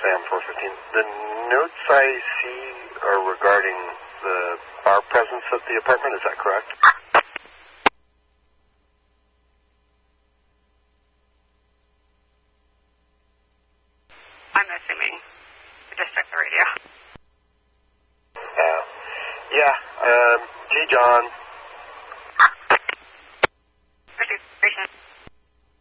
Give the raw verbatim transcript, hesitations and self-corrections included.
Sam four fifteen. The notes I see are regarding the our presence at the apartment. Is that correct? I'm assuming. Just check the radio. Uh, yeah. Um, gee, John.